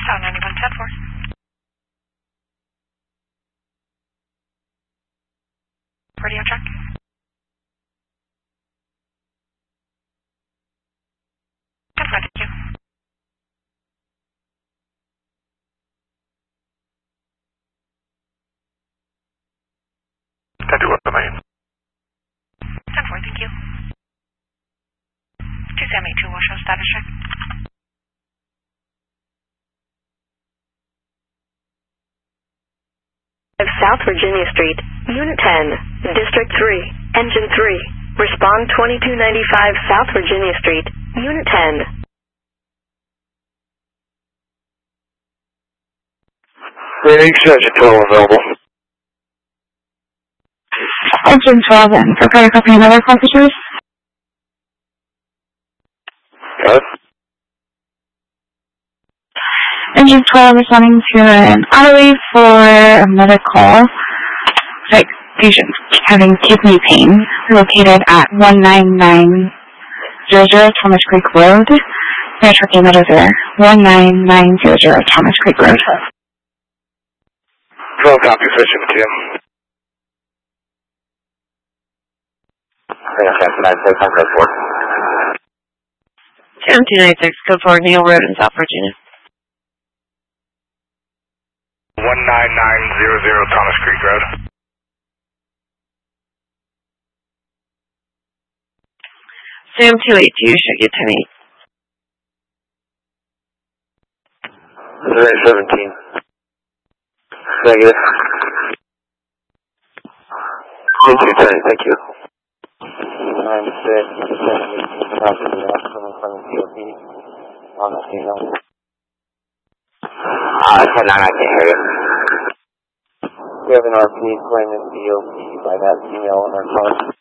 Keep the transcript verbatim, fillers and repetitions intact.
Tower ninety-one ten four. Radio check. ten four, thank you. ten two, what's the name? ten four, thank you. two seven eight two will show status check. South Virginia Street, Unit ten, District three, Engine three. Respond twenty-two ninety-five South Virginia Street, Unit ten. Rating Engine twelve available. Engine twelve and prepare to copy another officers. Got it. Engine twelve responding to an auto for another call. Like patient having kidney pain located at one nine nine zero zero Thomas Creek Road. Network email there. one nine nine zero zero Thomas Creek Road. twelve copy, switching to Tim. Tim two ninety-six, code four, Neil Road in South Virginia. one nine nine zero zero Thomas Creek Road. Sam two eight two, should get ten eight. zero eight seventeen. Negative. two ten, thank you. nine six, coming from the C O P on the signal. Uh, ten nine, I can't hear you. We have an R P claiming C O P by that email on our phone.